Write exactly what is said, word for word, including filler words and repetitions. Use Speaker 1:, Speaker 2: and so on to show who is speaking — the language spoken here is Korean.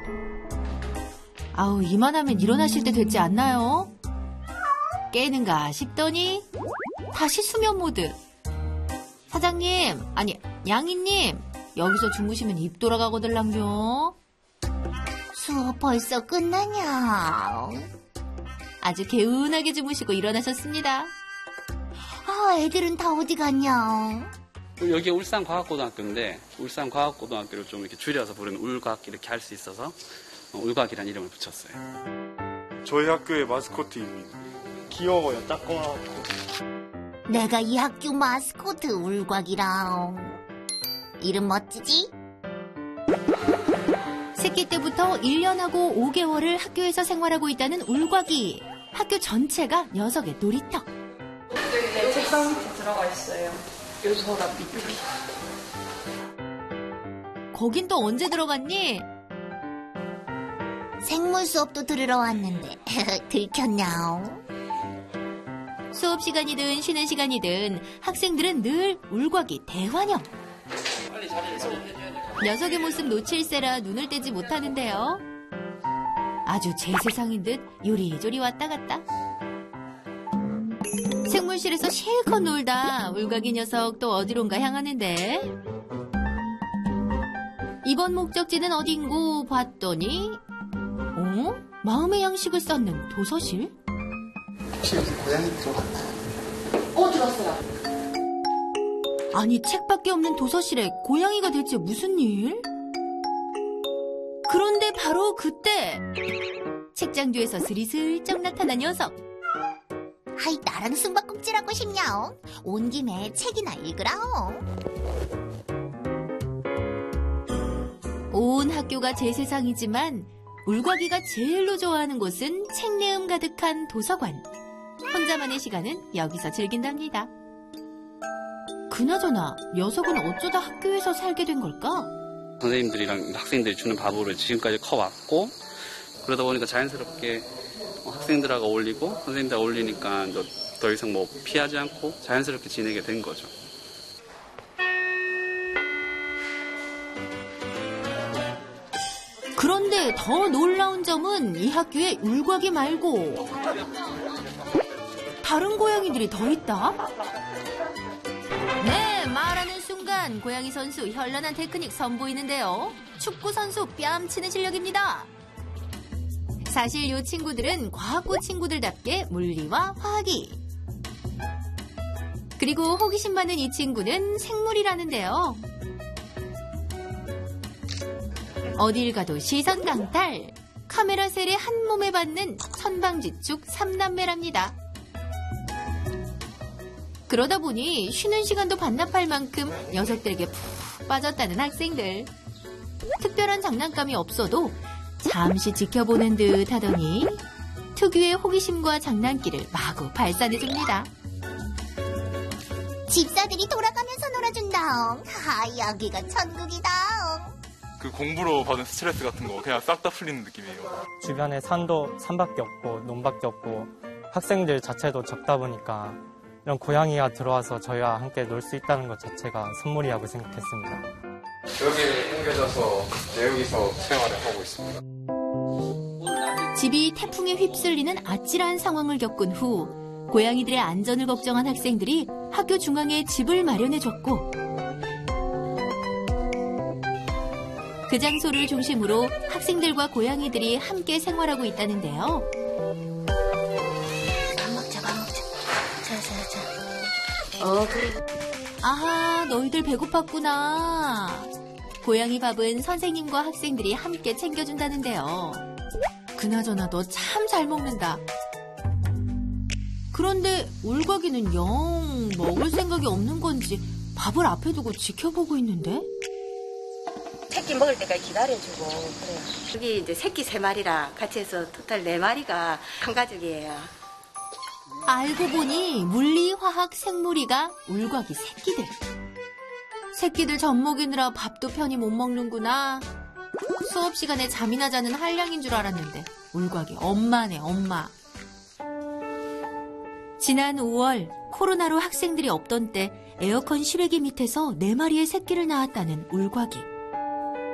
Speaker 1: 아우, 이만하면 일어나실 때 됐지 않나요? 깨는가 싶더니 다시 수면 모드. 사장님, 아니 양이님, 여기서 주무시면 입 돌아가거들랑요.
Speaker 2: 수업 벌써 끝나냐?
Speaker 1: 아주 개운하게 주무시고 일어나셨습니다.
Speaker 2: 아, 애들은 다 어디 갔냐?
Speaker 3: 여기 울산과학고등학교인데 울산과학고등학교를 좀 이렇게 줄여서 부르면 울과학 이렇게 할 수 있어서 울과학이라는 이름을 붙였어요.
Speaker 4: 저희 학교의 마스코트입니다. 귀여워요, 작고.
Speaker 2: 내가 이 학교 마스코트 울곽이랑. 이름 멋지지?
Speaker 1: 새끼 때부터 일 년하고 오 개월을 학교에서 생활하고 있다는 울곽이. 학교 전체가 녀석의 놀이터.
Speaker 5: 네, 책상 밑에 들어가 있어요. 요소가 밑에.
Speaker 1: 거긴 또 언제 들어갔니?
Speaker 2: 생물 수업도 들으러 왔는데 들켰냐?
Speaker 1: 수업 시간이든 쉬는 시간이든 학생들은 늘 울곽이 대환영. 녀석의 모습 놓칠세라 눈을 떼지 못하는데요. 아주 제 세상인 듯 요리조리 왔다 갔다. 생물실에서 실컷 놀다 울곽이 녀석 또 어디론가 향하는데, 이번 목적지는 어딘고 봤더니 어? 마음의 양식을 쌓는 도서실?
Speaker 6: 혹시 여기 고양이 들어갔나요?
Speaker 5: 어, 들어갔어요.
Speaker 1: 아니, 책밖에 없는 도서실에 고양이가 대체 무슨 일? 그런데 바로 그때 책장 뒤에서 스리슬쩍 나타난 녀석.
Speaker 2: 하이, 나랑 숨바꼭질하고 싶냐? 온 김에 책이나 읽으라.
Speaker 1: 온 학교가 제 세상이지만 울곽이가 제일로 좋아하는 곳은 책 내음 가득한 도서관. 혼자만의 시간은 여기서 즐긴답니다. 그나저나 녀석은 어쩌다 학교에서 살게 된 걸까?
Speaker 3: 선생님들이랑 학생들이 주는 밥으로 지금까지 커왔고, 그러다 보니까 자연스럽게 학생들하고 어울리고 선생님들하고 어울리니까 더 이상 뭐 피하지 않고 자연스럽게 지내게 된 거죠.
Speaker 1: 그런데 더 놀라운 점은 이 학교에 울곽이 말고 다른 고양이들이 더 있다? 네, 말하는 순간 고양이 선수 현란한 테크닉 선보이는데요. 축구 선수 뺨치는 실력입니다. 사실 이 친구들은 과학고 친구들답게 물리와 화학이. 그리고 호기심 많은 이 친구는 생물이라는데요. 어딜 가도 시선 강탈. 카메라 셀에 한 몸에 받는 천방지축 삼남매랍니다. 그러다 보니 쉬는 시간도 반납할 만큼 녀석들에게 푹 빠졌다는 학생들. 특별한 장난감이 없어도 잠시 지켜보는 듯 하더니 특유의 호기심과 장난기를 마구 발산해줍니다.
Speaker 2: 집사들이 돌아가면서 놀아준다. 하, 여기가 천국이다.
Speaker 4: 그 공부로 받은 스트레스 같은 거 그냥 싹 다 풀리는 느낌이에요.
Speaker 7: 주변에 산도 산밖에 없고 논밖에 없고 학생들 자체도 적다 보니까 이런 고양이가 들어와서 저희와 함께 놀 수 있다는 것 자체가 선물이라고 생각했습니다.
Speaker 8: 여기에 옮겨져서 여기서 생활을 하고 있습니다.
Speaker 1: 집이 태풍에 휩쓸리는 아찔한 상황을 겪은 후 고양이들의 안전을 걱정한 학생들이 학교 중앙에 집을 마련해줬고, 그 장소를 중심으로 학생들과 고양이들이 함께 생활하고 있다는데요.
Speaker 2: 밥 먹자, 밥 먹자. 자, 자, 자.
Speaker 1: 어, 그래. 아하, 너희들 배고팠구나. 고양이 밥은 선생님과 학생들이 함께 챙겨준다는데요. 그나저나 너 참 잘 먹는다. 그런데 울곽이는 영 먹을 생각이 없는 건지 밥을 앞에 두고 지켜보고 있는데?
Speaker 9: 새끼 먹을 때까지 기다려주고 그래요. 여기 이제 새끼 세 마리랑 같이 해서 토탈 네 마리가 한 가족이에요.
Speaker 1: 알고 보니 물리, 화학, 생물이가 울곽이 새끼들. 새끼들 젖 먹이느라 밥도 편히 못 먹는구나. 수업 시간에 잠이나 자는 한량인 줄 알았는데 울곽이 엄마네, 엄마. 지난 오월 코로나로 학생들이 없던 때 에어컨 실외기 밑에서 네 마리의 새끼를 낳았다는 울곽이.